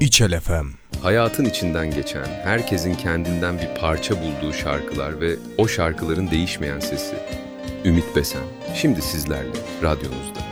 İçel FM. Hayatın içinden geçen, herkesin kendinden bir parça bulduğu şarkılar ve o şarkıların değişmeyen sesi. Ümit Besen, şimdi sizlerle, radyonuzda.